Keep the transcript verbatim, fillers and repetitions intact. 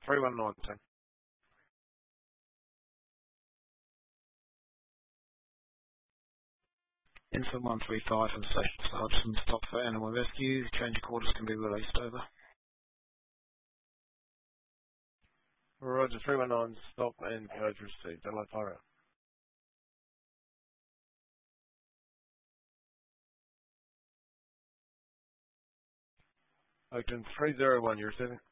three one nine, team. Infant one three five from Station to Hudson, stop for animal rescue. Change of quarters can be released, over. Roger, three one nine, stop and codes received. Hello, fire out. Oakland three zero one, you're receiving.